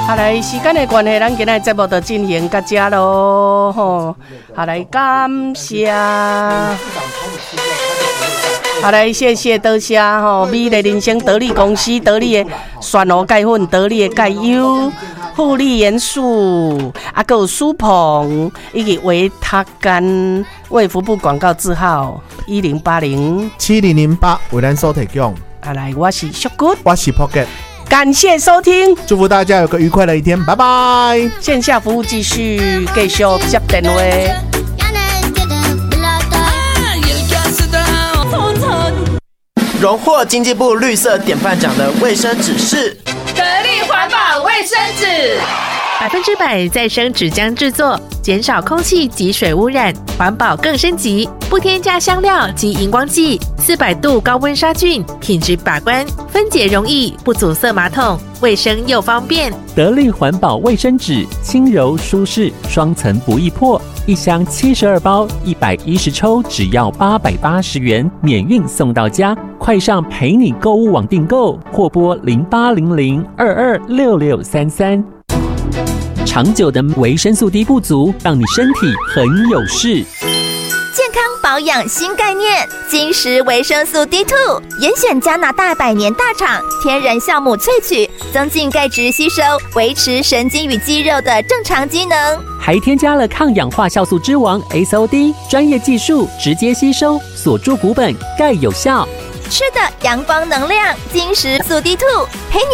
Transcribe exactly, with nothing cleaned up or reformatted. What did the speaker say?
好来，时间的关系，咱今日节目就进行到这咯，吼。好来，感谢。好来，谢谢多谢吼，美丽人生得力公司得力的酸螺钙粉，得力的钙优。护理元素，啊，还有舒鹏以及维他甘，卫福部广告字号一零八零七零零八为咱所提供。 啊，来，我是小good， 我是 Pocket， 感谢收听， 祝福大家有个愉快的一天，拜拜。 线下服务继续，继续接电话。 荣获经济部绿色典范奖的卫生纸是得力环保卫生纸， 百分之百再生纸浆制作，减少空气及水污染，环保更升级，不添加香料及荧光剂，四百度高温杀菌，品质把关，分解容易，不阻塞马桶，卫生又方便。 得力环保卫生纸，轻柔舒适，双层不易破。一箱七十二包，一百一十抽，只要八百八十元，免运送到家。快上陪你购物网订购，或拨零八零零二二六六三三。长久的维生素 D 不足，让你身体很有事。 健康保养新概念，金石维生素 D 二 严选加拿大百年大厂天然酵母萃取，增进钙质吸收，维持神经与肌肉的正常机能， 还添加了抗氧化酵素之王 S O D， 专业技术直接吸收，锁住骨本，钙有效。 吃的阳光能量，金石素 D 二 陪你